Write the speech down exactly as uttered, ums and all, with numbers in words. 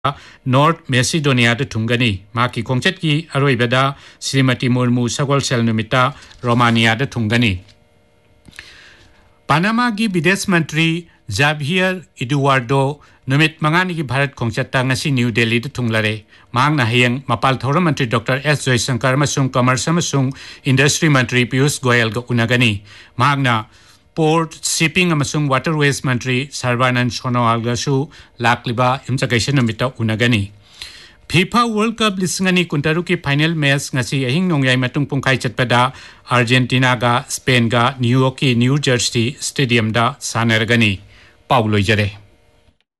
North Macedonia थुंगनी माकी खोंचत की अरोइबदा Shrimati Murmu सगोलसेल नुमिता Romania थुंगनी Panama की विदेश मंत्री जावियर इडुआर्डो नुमित मंगानी की भारत खोंचता ngasi न्यू दिल्ली थुंगलरे मांगना हयंग मपाल थौरम मंत्री doctor S Jaishankar मसुंग commerce मसुंग industry मंत्री पीयूष गोयल ग उनगनी मांगना पोर्ट शिपिंग अमसुंग वाटरवेज मंत्री Sarbananda Sonowal गसु लाक्लिबा इमचकैसन नुमिता उनगनी FIFA world cup लिसिंगनी कुंटारु की फाइनल मैच ngasi अहिंग नोंयाई मतुंग पुंखाई चटपदा अर्जेंटीना गा स्पेन गा न्यूयॉर्क की न्यू जर्सी स्टेडियम दा सानरगनी पाउलोइजरे।